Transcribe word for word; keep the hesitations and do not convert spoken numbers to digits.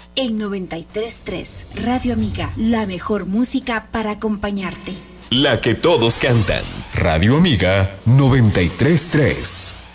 En noventa y tres punto tres, Radio Amiga, la mejor música para acompañarte. La que todos cantan. Radio Amiga noventa y tres punto tres.